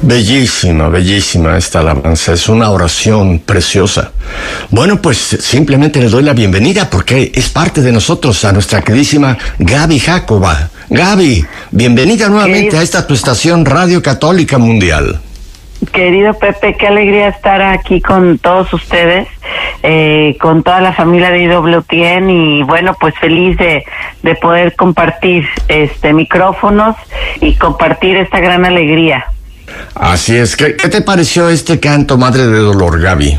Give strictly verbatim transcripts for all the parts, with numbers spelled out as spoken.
Bellísima, bellísima esta alabanza, es una oración preciosa. Bueno, pues simplemente le doy la bienvenida porque es parte de nosotros a nuestra queridísima Gaby Jacoba. Gaby, bienvenida nuevamente Querido, a esta tu estación Radio Católica Mundial. Querido Pepe, qué alegría estar aquí con todos ustedes, eh, con toda la familia de I W T N y bueno, pues feliz de, de poder compartir este micrófonos y compartir esta gran alegría. Así es, ¿qué, qué te pareció este canto, Madre de Dolor, Gaby?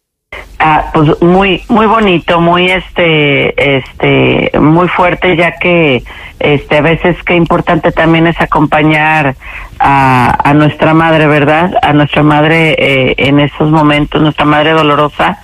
Ah, pues muy muy bonito, muy este este muy fuerte, ya que este a veces qué importante también es acompañar a, a nuestra madre, ¿verdad? A nuestra madre eh, en esos momentos, nuestra madre dolorosa,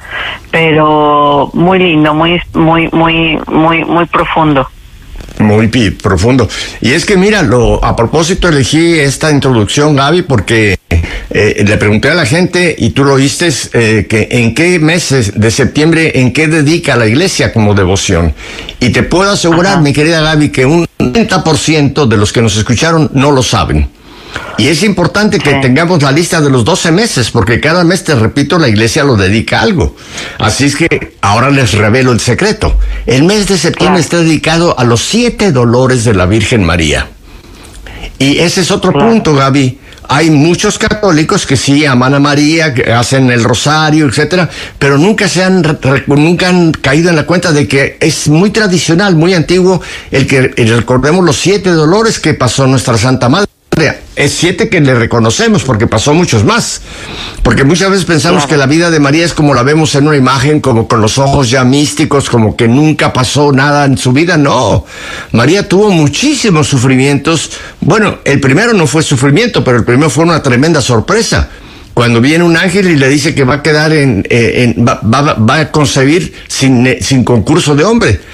pero muy lindo, muy muy muy muy muy profundo. Muy pi- profundo. Y es que mira, lo, a propósito elegí esta introducción, Gaby, porque eh, le pregunté a la gente, y tú lo oíste, eh, que en qué meses de septiembre, en qué dedica la iglesia como devoción. Y te puedo asegurar, Ajá. mi querida Gaby, que un noventa por ciento de los que nos escucharon no lo saben. Y es importante que Sí. tengamos la lista de los doce meses, porque cada mes, te repito, la iglesia lo dedica a algo. Así es que ahora les revelo el secreto. El mes de septiembre Claro. está dedicado a los siete dolores de la Virgen María. Y ese es otro Claro. punto, Gaby. Hay muchos católicos que sí aman a María, que hacen el rosario, etcétera, pero nunca se han re- nunca han caído en la cuenta de que es muy tradicional, muy antiguo el que el recordemos los siete dolores que pasó nuestra Santa Madre. Es siete que le reconocemos porque pasó muchos más. Porque muchas veces pensamos Claro. que la vida de María es como la vemos en una imagen, como con los ojos ya místicos, como que nunca pasó nada en su vida. No, María tuvo muchísimos sufrimientos. Bueno, el primero no fue sufrimiento, pero el primero fue una tremenda sorpresa. Cuando viene un ángel y le dice que va a quedar en, eh, en va, va, va a concebir sin, eh, sin concurso de hombre.